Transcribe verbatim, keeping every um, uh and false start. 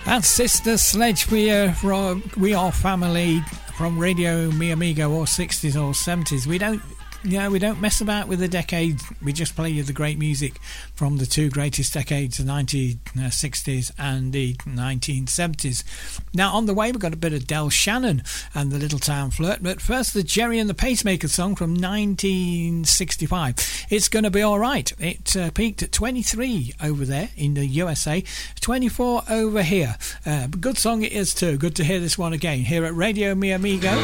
That's Sister Sledge. We are, we are family from Radio Mi Amigo, or sixties or seventies. We don't, you know, we don't mess about with the decades. We just play you the great music from the two greatest decades, the nineteen sixties and the nineteen seventies. Now, on the way, we've got a bit of Del Shannon and the Little Town Flirt. But first, the Jerry and the Pacemaker song from nineteen sixty-five. It's Gonna Be Alright. It uh, peaked at twenty-three over there in the U S A, twenty-four over here. Uh, good song it is too. Good to hear this one again here at Radio Mi Amigo.